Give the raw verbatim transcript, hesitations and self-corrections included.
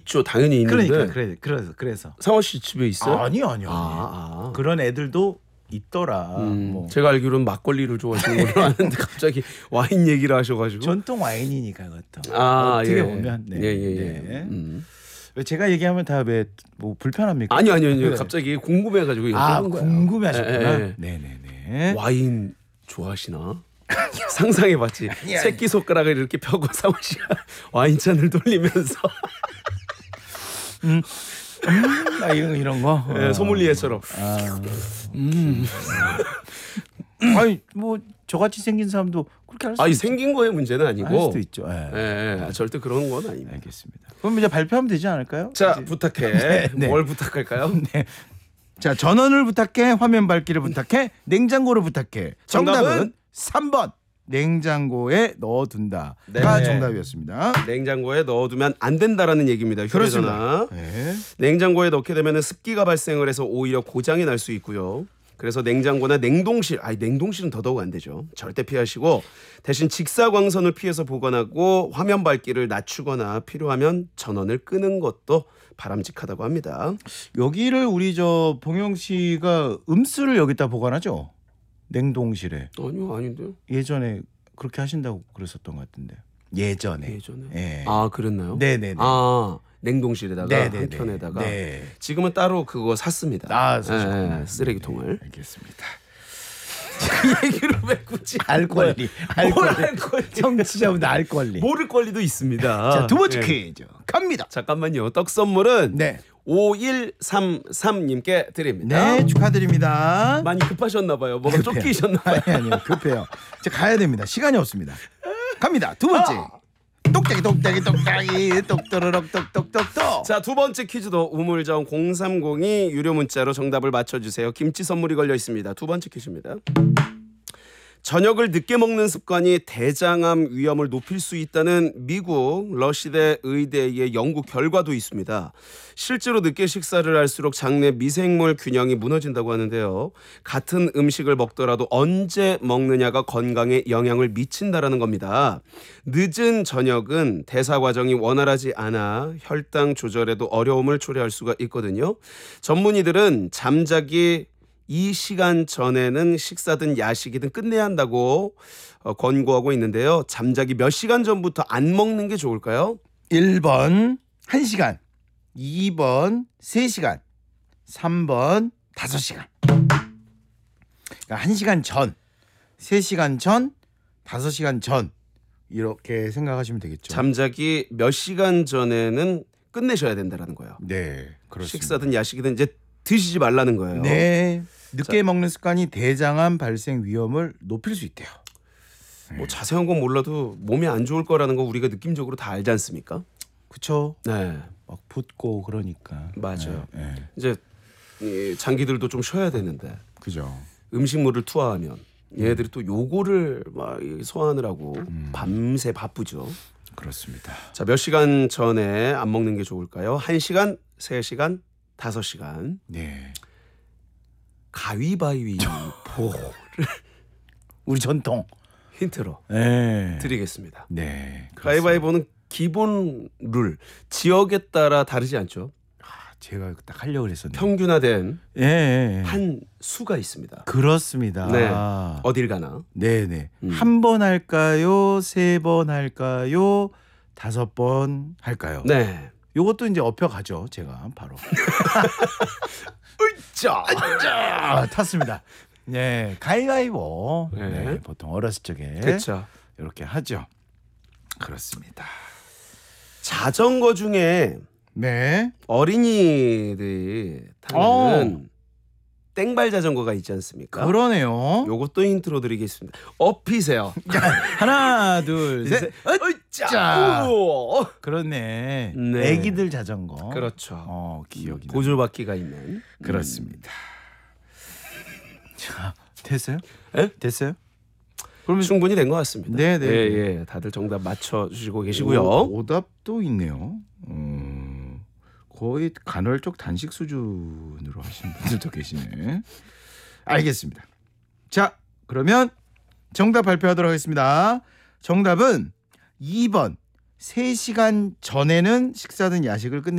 있죠. 당연히 있는데. 그러니까 그래 그래서 그래서 상원 씨 집에 있어요? 아니요 아니요. 아, 아. 그런 애들도 있더라. 음, 뭐. 제가 알기로는 막걸리를 좋아하시는 걸로 아는데 갑자기 와인 얘기를 하셔가지고. 전통 와인이니까 그것도. 아, 어떻게 예. 보면 네. 예, 예, 예. 네. 음. 왜 제가 얘기하면 다 왜 뭐 불편합니까? 아니요, 아니요, 아니요. 네. 갑자기 궁금해가지고 이거 아 해본 거예요. 궁금해하셨구나. 예, 예. 네네네. 와인 좋아하시나? 상상해봤지. 아니, 아니. 새끼 손가락을 이렇게 펴고 상원 씨가 와인잔을 돌리면서 음, 아, 이런 이런 거. 예, 어. 소믈리에처럼. 아, 음. 아니 뭐 저같이 생긴 사람도 그렇게 할 수 아니 있죠. 생긴 거의 문제는 아니고. 할 수도 있죠. 예. 예, 예, 절대 그런 건 아닙니다. 알겠습니다. 그럼 이제 발표하면 되지 않을까요? 자, 이제. 부탁해. 네, 네. 뭘 부탁할까요? 네. 자, 전원을 부탁해, 화면 밝기를 부탁해, 냉장고를 부탁해. 정답은, 정답은? 삼 번. 냉장고에 넣어둔다가 네. 정답이었습니다. 냉장고에 넣어두면 안 된다라는 얘기입니다. 휴대전화. 네. 냉장고에 넣게 되면 습기가 발생을 해서 오히려 고장이 날 수 있고요. 그래서 냉장고나 냉동실, 아니 냉동실은 더더욱 안 되죠. 절대 피하시고 대신 직사광선을 피해서 보관하고 화면 밝기를 낮추거나 필요하면 전원을 끄는 것도 바람직하다고 합니다. 여기를 우리 저 봉영 씨가 음수를 여기다 보관하죠. 냉동실에. 아니요, 아닌데요. 예전에 그렇게 하신다고 그랬었던 것 같은데. 예전에. 예전에. 예. 아, 그랬나요? 네네네. 아, 냉동실에다가 네네네. 한 켠에다가. 네. 지금은 따로 그거 샀습니다. 아, 사셨구나. 예, 예, 쓰레기통을. 네, 알겠습니다. 그 얘기를 왜 굳이 알 권리. 알 뭘 권리. 알 권리. 청취자분들 알 권리. 모를 권리도 있습니다. 자, 두 번째 예. 퀴즈 갑니다. 잠깐만요. 떡 선물은 네. 오일삼삼님께 드립니다. 네, 축하드립니다. 많이 급하셨나 봐요. 뭐가 급해요. 쫓기셨나 봐요. 아니 아니요, 급해요. 이제 가야 됩니다. 시간이 없습니다. 갑니다. 두 번째. 똑딱이 똑딱이 똑딱이 똑또르륵 똑똑똑똑. 자, 두 번째 퀴즈도 우물정 공삼공이 유료 문자로 정답을 맞춰주세요. 김치 선물이 걸려 있습니다. 두 번째 퀴즈입니다. 저녁을 늦게 먹는 습관이 대장암 위험을 높일 수 있다는 미국 러시대 의대의 연구 결과도 있습니다. 실제로 늦게 식사를 할수록 장내 미생물 균형이 무너진다고 하는데요. 같은 음식을 먹더라도 언제 먹느냐가 건강에 영향을 미친다라는 겁니다. 늦은 저녁은 대사 과정이 원활하지 않아 혈당 조절에도 어려움을 초래할 수가 있거든요. 전문의들은 잠자기 이 시간 전에는 식사든 야식이든 끝내야 한다고 어, 권고하고 있는데요. 잠자기 몇 시간 전부터 안 먹는 게 좋을까요? 일 번 한 시간, 이 번 세 시간, 삼 번 다섯 시간. 그러니까 한 시간 전, 세 시간 전, 다섯 시간 전 이렇게 생각하시면 되겠죠. 잠자기 몇 시간 전에는 끝내셔야 된다는 거예요. 네, 그렇습니다. 식사든 야식이든 이제 드시지 말라는 거예요. 네, 늦게 먹는 습관이 대장암 발생 위험을 높일 수 있대요. 뭐 자세한 건 몰라도 몸에 안 좋을 거라는 거 우리가 느낌적으로 다 알지 않습니까? 그렇죠. 네, 막 붓고 그러니까. 맞아요. 네, 네. 이제 이 장기들도 좀 쉬어야 되는데 그죠. 음식물을 투하하면 얘네들이 또 요거를 막 소화하느라고 밤새 바쁘죠. 그렇습니다. 자, 몇 시간 전에 안 먹는 게 좋을까요? 한 시간, 세 시간, 다섯 시간. 네. 가위바위보를 우리 전통. 힌트로 네. 드리겠습니다. 네. 그렇습니다. 가위바위보는 기본 룰, 지역에 따라 다르지 않죠. 아, 제가 딱 하려고 그랬었는데. 평균화된 예, 예, 예. 한 수가 있습니다. 그렇습니다. 네, 어딜 가나. 네, 네. 음. 한 번 할까요? 세 번 할까요? 다섯 번 할까요? 네. 요것도 이제 업혀 가죠. 제가 바로. 자, 자, 탔습니다. 네, 가위바위보. 네. 네, 보통 어렸을 적에 그렇죠. 이렇게 하죠. 그렇습니다. 자전거 중에 네. 어린이들이 타는 땡발 자전거가 있지 않습니까? 그러네요. 요것도 힌트로 드리겠습니다. 업히세요. 하나, 둘, 셋. 으짜. 자. 오. 그렇네. 네. 애기들 자전거. 그렇죠. 어, 기억이 나. 보조바퀴가 있는. 그렇습니다. 자, 됐어요? 예? 됐어요? 그러면 충분히 된 것 같습니다. 네, 네. 예, 예. 다들 정답 맞춰 주시고 계시고요. 오, 오답도 있네요. 음, 거의 간헐적 단식 수준으로 하시는 분들도 계시네. 알겠습니다. 자, 그러면 정답 발표하도록 하겠습니다. 정답은 이 번 세 시간 전에는 식사든 야식을 끝내